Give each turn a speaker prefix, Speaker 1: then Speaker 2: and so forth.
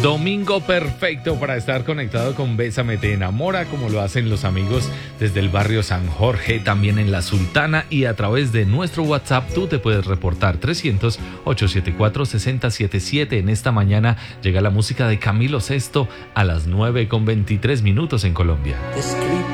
Speaker 1: Domingo perfecto para estar conectado con Bésame Te Enamora, como lo hacen los amigos desde el barrio San Jorge, también en La Sultana, y a través de nuestro WhatsApp tú te puedes reportar 300-874-6077. En esta mañana llega la música de Camilo Sesto a las 9:23 en Colombia.